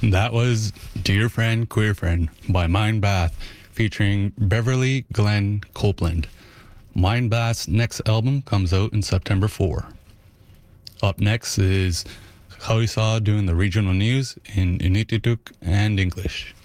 That was Dear Friend, Queer Friend by Mind Bath, featuring Beverly Glenn Copeland. Mind Bath's next album comes out in September 4. Up next is Kauisa doing the regional news in Inuktitut and English.